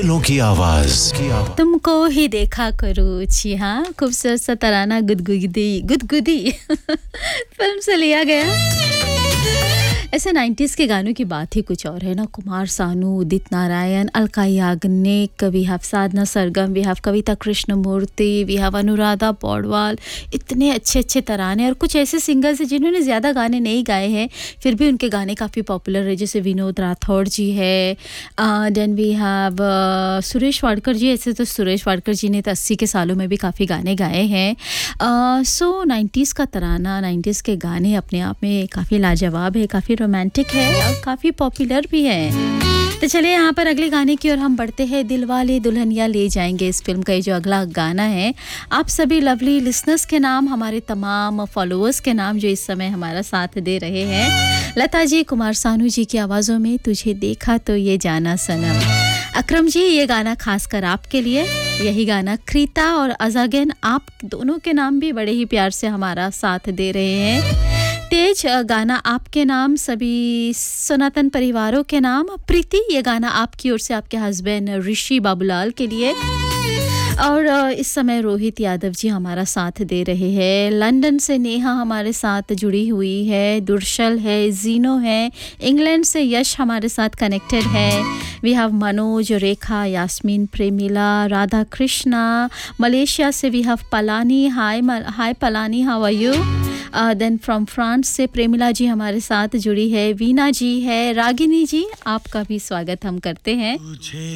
दिलों की आवाज तुमको ही देखा करूँ। जी हाँ, खूबसूरत सा तराना गुदगुदी गुदगुदी फिल्म से लिया गया। ऐसे 90s के गानों की बात ही कुछ और है ना। Kumar Sanu, Udit Narayan, Alka Yagnik, we have Sadhana Sargam, we have Kavita Krishnamurthy, we have Anuradha Paudwal. इतने अच्छे अच्छे तराने और कुछ ऐसे सिंगर्स हैं जिन्होंने ज़्यादा गाने नहीं गाए हैं, फिर भी उनके गाने काफ़ी पॉपुलर है, जैसे विनोद राठौड़ जी है। Then we have Suresh Wadkar जी। ऐसे तो सुरेश वाडकर जी ने तो 80 के सालों में भी काफ़ी गाने गाए हैं। सो 90s का तराना, 90s के गाने अपने आप में काफ़ी लाजवाब है, काफ़ी रोमांटिक है और काफ़ी पॉपुलर भी है। तो चलिए यहाँ पर अगले गाने की ओर हम बढ़ते हैं। दिलवाले दुल्हनिया ले जाएंगे, इस फिल्म का ये जो अगला गाना है, आप सभी लवली लिसनर्स के नाम, हमारे तमाम फॉलोअर्स के नाम जो इस समय हमारा साथ दे रहे हैं। लता जी, कुमार सानू जी की आवाज़ों में तुझे देखा तो ये जाना सनम। अकरम जी, ये गाना खासकर आपके लिए। यही गाना क्रीता और अजागन, आप दोनों के नाम भी बड़े ही प्यार से हमारा साथ दे रहे हैं। तेज, गाना आपके नाम, सभी सनातन परिवारों के नाम। प्रीति, ये गाना आपकी ओर से आपके हस्बैंड ऋषि बाबूलाल के लिए। और इस समय रोहित यादव जी हमारा साथ दे रहे हैं। लंदन से नेहा हमारे साथ जुड़ी हुई है, दुर्शल है, जीनो है, इंग्लैंड से यश हमारे साथ कनेक्टेड है। We have Manoj, Rekha, Yasmin, Premila, Radha Krishna. Malaysia से we have Palani. Hi Palani, how are you? Then from France से प्रेमिला जी हमारे साथ जुड़ी है। वीना जी है। रागिनी जी, आपका भी स्वागत हम करते हैं।